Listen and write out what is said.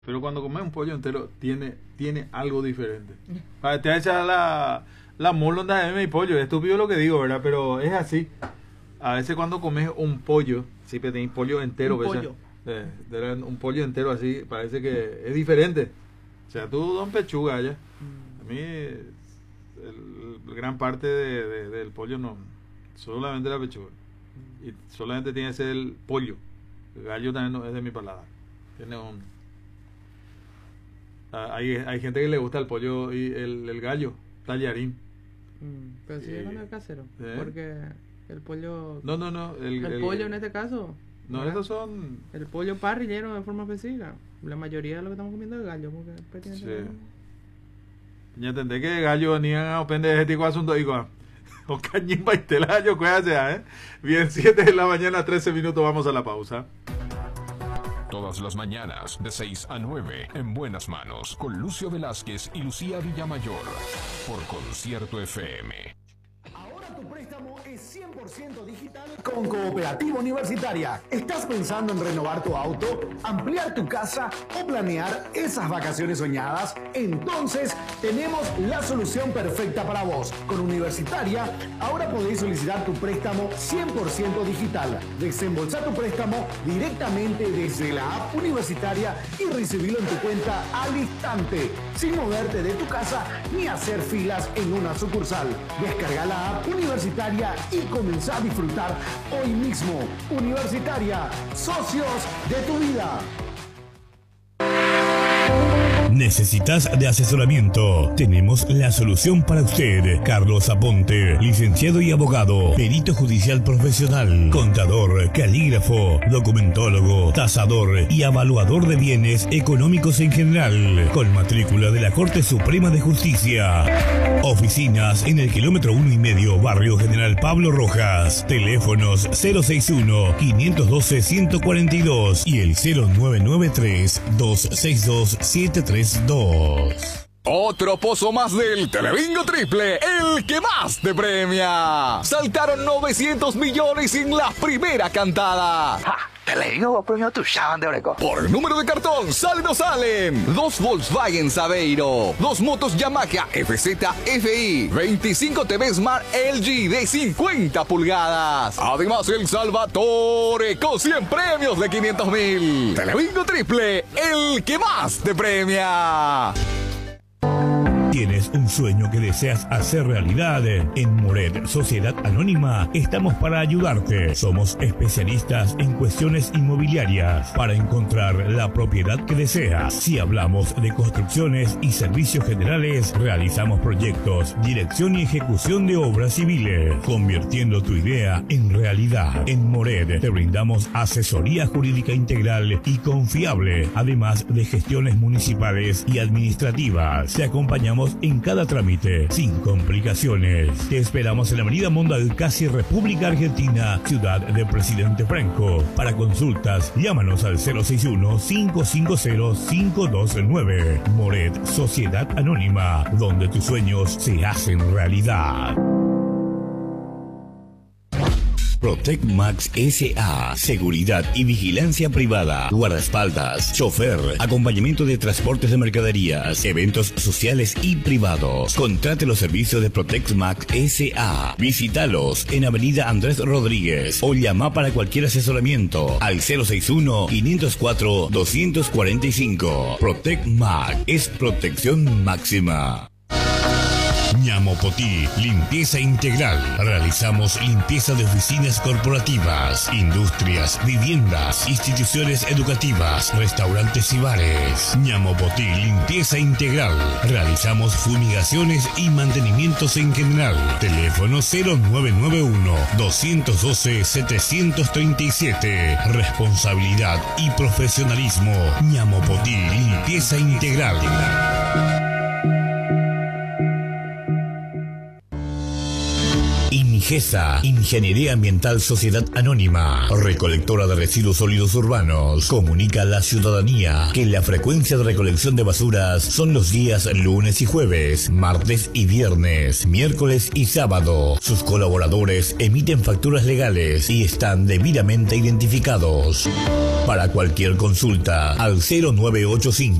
Pero cuando comes un pollo entero, tiene algo diferente. Te echa la molonda de M y pollo. Es estúpido lo que digo, ¿verdad? Pero es así. A veces cuando comes un pollo, siempre tenéis pollo entero, un pollo. Un pollo entero así, parece que es diferente. O sea, tú don pechuga allá. A mí, gran parte del pollo no, solamente la pechuga. Y solamente tiene que ser el pollo. El gallo también no es de mi paladar. Tiene un... hay gente que le gusta el pollo y el gallo, tallarín. Pero si es con el casero. Porque el pollo... No. El pollo en este caso... No, esos son... El pollo parrillero de forma específica. La mayoría de lo que estamos comiendo es gallo. Porque sí. Ya entendé que gallo ni a opende de este asunto igual. O cañimba y telayo, cuídate, Bien, 7 de la mañana, 13 minutos, vamos a la pausa. Todas las mañanas, de 6 a 9, en Buenas Manos, con Lucio Velázquez y Lucía Villamayor, por Concierto FM. Ahora tu préstamo es 100% digital con Cooperativa Universitaria. ¿Estás pensando en renovar tu auto, ampliar tu casa o planear esas vacaciones soñadas? Entonces tenemos la solución perfecta para vos. Con Universitaria, ahora podéis solicitar tu préstamo 100% digital. Desembolsar tu préstamo directamente desde la app Universitaria y recibirlo en tu cuenta al instante, sin moverte de tu casa ni hacer filas en una sucursal. Descarga la app Universitaria y comenzá a disfrutar hoy mismo. Universitaria, socios de tu vida. ¿Necesitas de asesoramiento? Tenemos la solución para usted. Carlos Aponte, licenciado y abogado, perito judicial profesional, contador, calígrafo, documentólogo, tasador y evaluador de bienes económicos en general, con matrícula de la Corte Suprema de Justicia. Oficinas en el kilómetro 1,5, Barrio General Pablo Rojas. Teléfonos 061-512-142 y el 0993-262-732. Otro pozo más del Telebingo Triple, el que más te premia. Saltaron 900 millones en la primera cantada. Por número de cartón, salen o salen 2 Volkswagen Saveiro, 2 motos Yamaha FZ-FI, 25 TV Smart LG de 50 pulgadas. Además, el Salvatore con 100 premios de 500.000. Telebingo Triple, el que más te premia. ¿Tienes un sueño que deseas hacer realidad? En Moret Sociedad Anónima estamos para ayudarte. Somos especialistas en cuestiones inmobiliarias para encontrar la propiedad que deseas. Si hablamos de construcciones y servicios generales, realizamos proyectos, dirección y ejecución de obras civiles, convirtiendo tu idea en realidad. En Moret te brindamos asesoría jurídica integral y confiable, además de gestiones municipales y administrativas. Te acompañamos en cada trámite, sin complicaciones. Te esperamos en la Avenida Mondal, casi República Argentina, Ciudad de Presidente Franco. Para consultas, llámanos al 061-550-529. Moret Sociedad Anónima, donde tus sueños se hacen realidad. Protec Max S.A. Seguridad y vigilancia privada, guardaespaldas, chofer, acompañamiento de transportes de mercaderías, eventos sociales y privados. Contrate los servicios de Protec Max S.A. Visítalos en Avenida Andrés Rodríguez o llama para cualquier asesoramiento al 061-504-245. Protec Max es protección máxima. Ñamopotí, limpieza integral. Realizamos limpieza de oficinas corporativas, industrias, viviendas, instituciones educativas, restaurantes y bares. Ñamopotí, limpieza integral. Realizamos fumigaciones y mantenimientos en general. Teléfono 0991-212-737. Responsabilidad y profesionalismo. Ñamopotí, limpieza integral. GESA, Ingeniería Ambiental Sociedad Anónima, recolectora de residuos sólidos urbanos, comunica a la ciudadanía que la frecuencia de recolección de basuras son los días lunes y jueves, martes y viernes, miércoles y sábado. Sus colaboradores emiten facturas legales y están debidamente identificados. Para cualquier consulta, al 0985